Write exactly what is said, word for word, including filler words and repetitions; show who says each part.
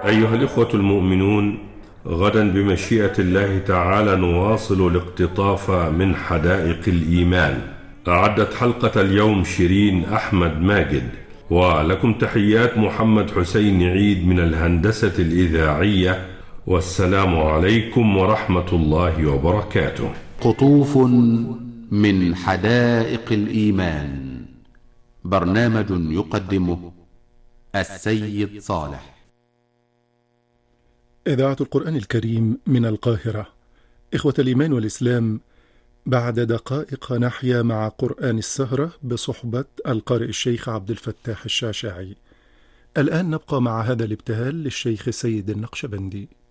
Speaker 1: أيها الإخوة المؤمنون، غدا بمشيئة الله تعالى نواصل الاقتطاف من حدائق الإيمان. أعدت حلقة اليوم شيرين أحمد ماجد، ولكم تحيات محمد حسين عيد من الهندسة الإذاعية، والسلام عليكم ورحمة الله وبركاته.
Speaker 2: قطوف من حدائق الإيمان، برنامج يقدمه السيد صالح.
Speaker 3: إذاعة القرآن الكريم من القاهرة. إخوة الإيمان والإسلام، بعد دقائق نحيا مع قرآن السهرة بصحبة القارئ الشيخ عبد الفتاح الشاشاعي. الآن نبقى مع هذا الابتهال للشيخ سيد النقشبندي.